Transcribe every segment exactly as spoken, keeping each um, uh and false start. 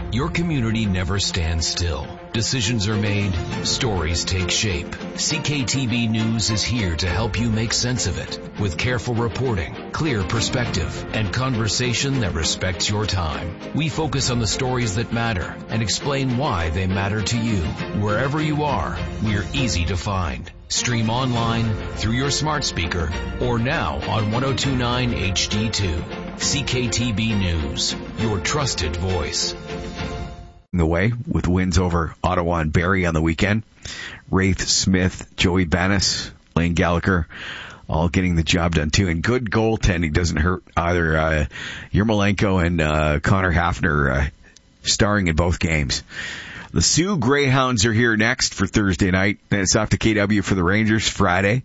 Your community never stands still. Decisions are made, stories take shape. C K T V News is here to help you make sense of it with careful reporting, clear perspective, and conversation that respects your time. We focus on the stories that matter and explain why they matter to you. Wherever you are, we're easy to find. Stream online, through your smart speaker, or now on ten twenty-nine H D two. C K T V News, your trusted voice. The way with wins over Ottawa and Barrie on the weekend. Rafe Smith, Joey Banis, Lane Gallagher, all getting the job done too. And good goaltending doesn't hurt either. Uh, Yermolenko and uh, Connor Hafner uh, starring in both games. The Sioux Greyhounds are here next for Thursday night. Then it's off to K W for the Rangers Friday.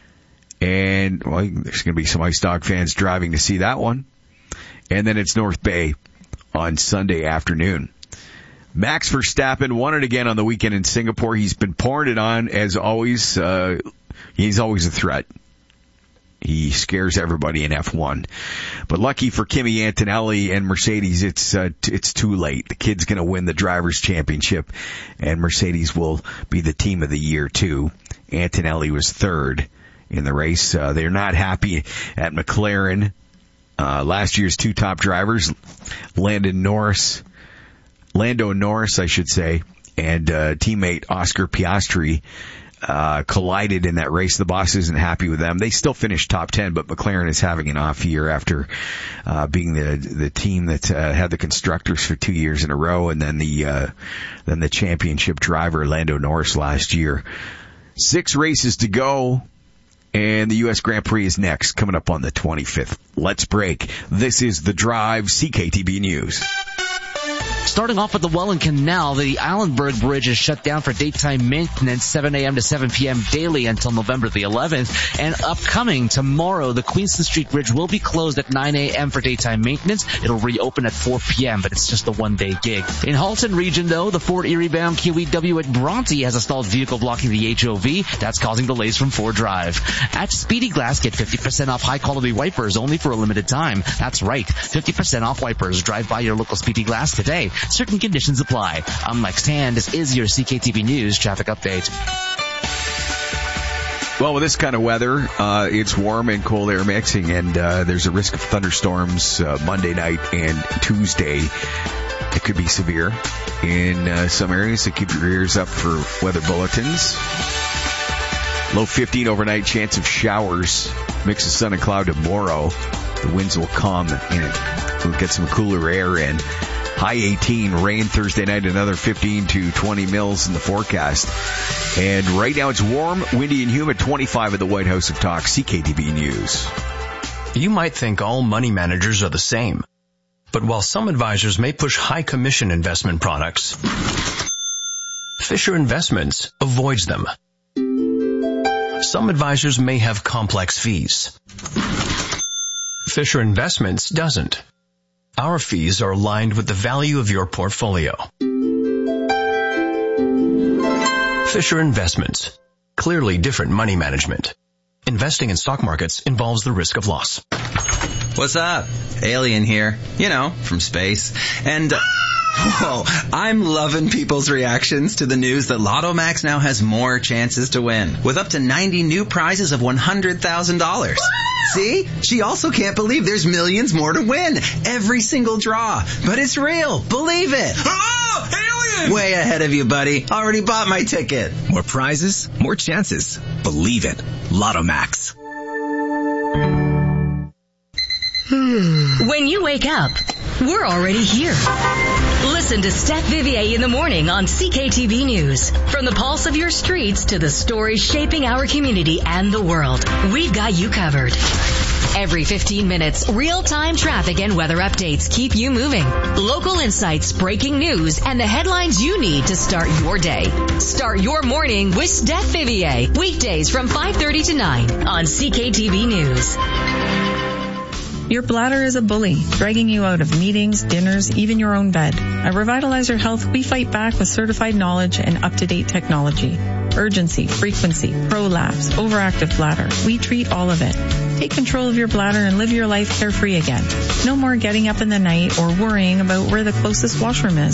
And well, there's going to be some Ice Dog fans driving to see that one. And then it's North Bay on Sunday afternoon. Max Verstappen won it again on the weekend in Singapore. He's been pouring it on as always. Uh, he's always a threat. He scares everybody in F one. But lucky for Kimi Antonelli and Mercedes, it's uh, t- it's too late. The kid's going to win the Drivers' Championship, and Mercedes will be the team of the year, too. Antonelli was third in the race. Uh, they're not happy at McLaren. Uh, last year's two top drivers, Landon Norris, Lando Norris, I should say, and uh, teammate Oscar Piastri uh, collided in that race. The boss isn't happy with them. They still finished top ten, but McLaren is having an off year after uh, being the the team that uh, had the constructors for two years in a row, and then the uh, then the championship driver Lando Norris last year. Six races to go. And the U S Grand Prix is next, coming up on the twenty-fifth. Let's break. This is The Drive, C K T V News. Starting off with the Welland Canal, the Allenberg Bridge is shut down for daytime maintenance, seven a.m. to seven p.m. daily until November the eleventh. And upcoming tomorrow, the Queenston Street Bridge will be closed at nine a.m. for daytime maintenance. It'll reopen at four p.m., but it's just a one-day gig. In Halton Region, though, the Fort Erie-bound Q E W at Bronte has a stalled vehicle blocking the H O V. That's causing delays from Ford Drive. At Speedy Glass, get fifty percent off high-quality wipers only for a limited time. That's right, fifty percent off wipers. Drive by your local Speedy Glass today. Certain conditions apply. I'm Lex Tan. This is your C K T V News traffic update. Well, with this kind of weather, uh, it's warm and cold air mixing, and uh, there's a risk of thunderstorms uh, Monday night and Tuesday. It could be severe in uh, some areas, so keep your ears up for weather bulletins. Low fifteen overnight, chance of showers. Mix of sun and cloud tomorrow. The winds will calm and we'll get some cooler air in. High eighteen, rain Thursday night, another fifteen to twenty mils in the forecast. And right now it's warm, windy, and humid, twenty-five at the White House of Talk, C K T V News. You might think all money managers are the same. But while some advisors may push high commission investment products, Fisher Investments avoids them. Some advisors may have complex fees. Fisher Investments doesn't. Our fees are aligned with the value of your portfolio. Fisher Investments. Clearly different money management. Investing in stock markets involves the risk of loss. What's up? Alien here. You know, from space. And, uh, whoa, I'm loving people's reactions to the news that Lotto Max now has more chances to win, with up to ninety new prizes of one hundred thousand dollars. See? She also can't believe there's millions more to win. Every single draw. But it's real. Believe it. Oh, alien! Way ahead of you, buddy. Already bought my ticket. More prizes, more chances. Believe it. Lotto Max. When you wake up, we're already here. Listen to Steph Vivier in the morning on C K T V News. From the pulse of your streets to the stories shaping our community and the world, we've got you covered. Every fifteen minutes, real-time traffic and weather updates keep you moving. Local insights, breaking news, and the headlines you need to start your day. Start your morning with Steph Vivier. Weekdays from five thirty to nine on C K T V News. Your bladder is a bully, dragging you out of meetings, dinners, even your own bed. At Revitalizer Health, we fight back with certified knowledge and up-to-date technology. Urgency, frequency, prolapse, overactive bladder. We treat all of it. Take control of your bladder and live your life carefree again. No more getting up in the night or worrying about where the closest washroom is.